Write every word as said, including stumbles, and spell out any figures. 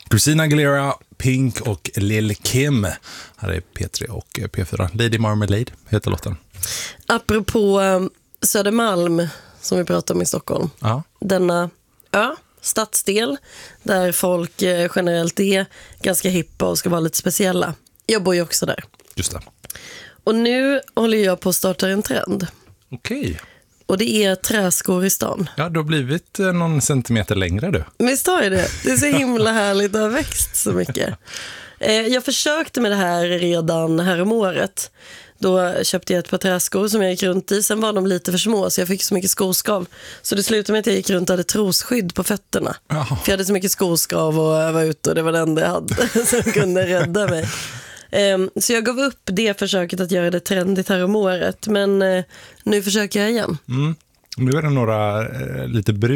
Christina Aguilera, Pink och Lil Kim. Här är P tre och P fyra. Lady Marmalade heter låten. Apropå um, Södermalm som vi pratar om i Stockholm. Ja. Denna ö, stadsdel där folk eh, generellt är ganska hippa och ska vara lite speciella. Jag bor ju också där. Just det. Och nu håller jag på att starta en trend. Okej. Och det är träskor i stan. Ja, du har blivit eh, någon centimeter längre du. Visst har jag det? Det är så himla härligt, det har växt så mycket. Eh, jag försökte med det här redan här om året. Då köpte jag ett par träskor som jag gick runt i. Sen var de lite för små så jag fick så mycket skoskav. Så det slutade med att jag gick runt och hade trosskydd på fötterna. Jaha. För jag hade så mycket skoskav och jag var ute och det var det enda jag hade som kunde rädda mig. Um, så jag gav upp det försöket att göra det trendigt här om året. Men uh, nu försöker jag igen. Mm. Nu är det några eh, lite brun